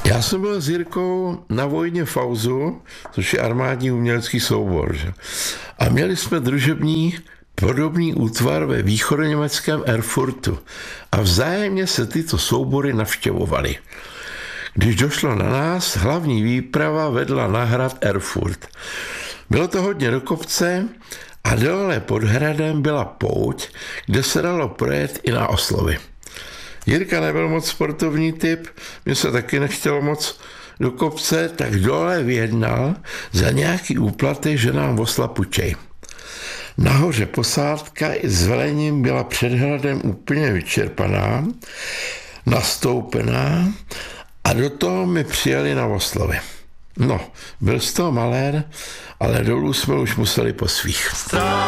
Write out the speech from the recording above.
Já jsem byl s Jirkou na vojně Fauzu, což je armádní umělecký soubor. Že? A měli jsme družební podobný útvar ve východoněmeckém Erfurtu. A vzájemně se tyto soubory navštěvovaly. Když došlo na nás, hlavní výprava vedla na hrad Erfurt. Bylo to hodně do kopce a dole pod hradem byla pouť, kde se dalo projet i na oslovy. Jirka nebyl moc sportovní typ, mně se taky nechtělo moc do kopce, tak dole vyjednal za nějaký úplatek, že nám osla půjčej. Nahoře posádka i s velením byla před hradem úplně vyčerpaná, nastoupená a do toho mi přijeli na oslovy. No, byl z toho malér, ale dolů jsme už museli po svých.